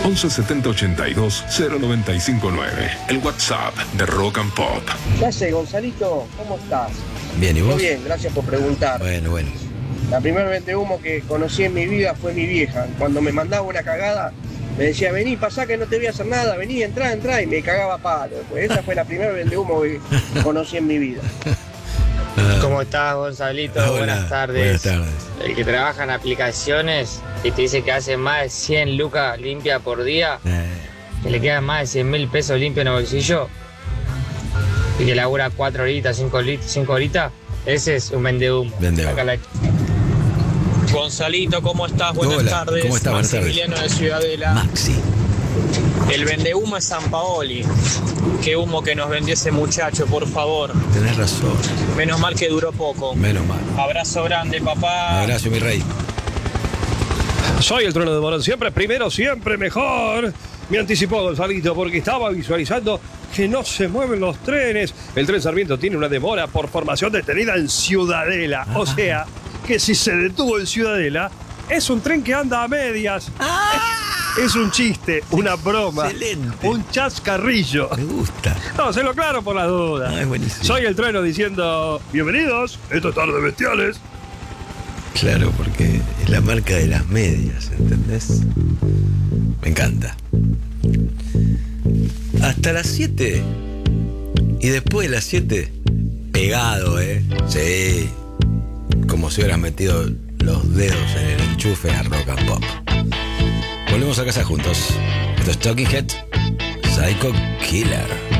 11 70 82 0959. El WhatsApp de Rock and Pop. ¿Qué haces, Gonzalito? ¿Cómo estás? Bien, ¿y vos? Muy bien, gracias por preguntar. Bueno. La primera vendehumo que conocí en mi vida fue mi vieja. Cuando me mandaba una cagada, me decía, vení, pasá que no te voy a hacer nada, vení, entrá, y me cagaba a palo. Pues esa fue la primera vendehumo que conocí en mi vida. ¿Cómo estás, Gonzalito? Hola, buenas tardes. Buenas tardes. El que trabaja en aplicaciones y te dice que hace más de 100 lucas limpia por día, que le quedan más de 100.000 pesos limpios en el bolsillo y que labura 4 horitas, 5 horitas, ese es un vendehumo. Gonzalito, ¿cómo estás? Buenas Hola, tardes. ¿cómo estás? Buenas tardes. Maximiliano de Ciudadela. Maxi. El vendehumo es San Paoli. Qué humo que nos vendió ese muchacho, por favor. Tenés razón. Menos mal que duró poco. Menos mal. Abrazo grande, papá. Abrazo, mi rey. Soy el trueno de Morón, siempre primero, siempre mejor. Me anticipó Gonzalito porque estaba visualizando que no se mueven los trenes. El tren Sarmiento tiene una demora por formación detenida en Ciudadela. O sea, que si se detuvo en Ciudadela, es un tren que anda a medias. Es un chiste, una broma, excelente. un chascarrillo. Me gusta. No, se lo claro por las dudas. Es buenísimo. Soy el trueno diciendo, bienvenidos, esto es Tarde Bestiales. Claro, porque es la marca de las medias, ¿entendés? Me encanta. Hasta las 7. Y después de las 7, pegado, ¿eh? Sí. Como si hubieras metido los dedos en el enchufe a Rock and Pop. Volvemos a casa juntos. Esto es Talking Head, Psycho Killer.